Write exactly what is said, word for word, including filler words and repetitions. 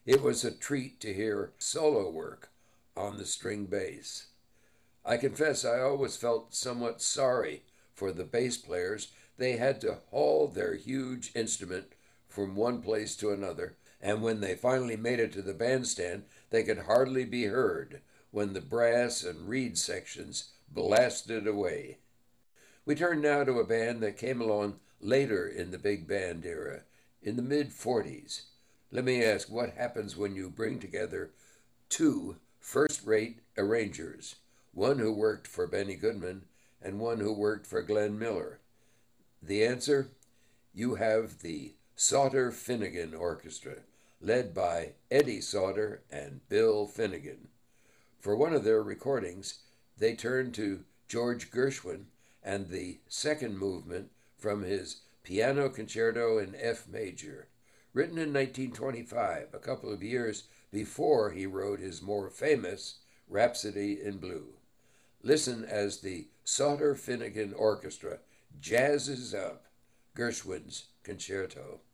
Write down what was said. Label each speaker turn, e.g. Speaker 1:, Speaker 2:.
Speaker 1: It was a treat to hear solo work on the string bass. I confess I always felt somewhat sorry for the bass players. They had to haul their huge instrument from one place to another, and when they finally made it to the bandstand, they could hardly be heard when the brass and reed sections blasted away. We turn now to a band that came along later in the big band era, in the mid forties. Let me ask, what happens when you bring together two first rate arrangers, one who worked for Benny Goodman and one who worked for Glenn Miller? The answer? You have the Sauter Finnegan Orchestra, led by Eddie Sauter and Bill Finnegan. For one of their recordings, they turned to George Gershwin and the second movement from his Piano Concerto in F major, written in nineteen twenty-five, a couple of years before he wrote his more famous Rhapsody in Blue. Listen as the Sauter Finnegan Orchestra jazzes up Gershwin's concerto.